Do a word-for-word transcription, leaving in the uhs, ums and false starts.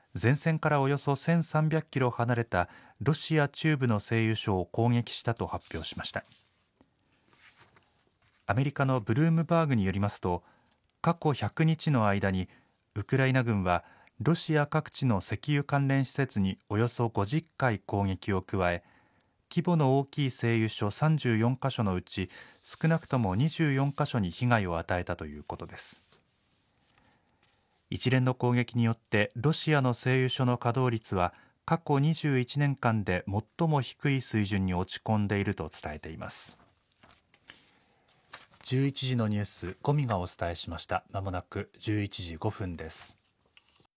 前線からおよそせんさんびゃくキロ離れたロシア中部の製油所を攻撃したと発表しました。アメリカのブルームバーグによりますと、過去ひゃくにちの間にウクライナ軍はロシア各地の石油関連施設におよそごじゅっかい攻撃を加え、規模の大きい製油所さんじゅうよんかしょのうち少なくともにじゅうよんかしょに被害を与えたということです。一連の攻撃によってロシアの製油所の稼働率は過去にじゅういちねんかんで最も低い水準に落ち込んでいると伝えています。じゅういちじのニュース、ゴミがお伝えしました。まもなくじゅういちじごふんです。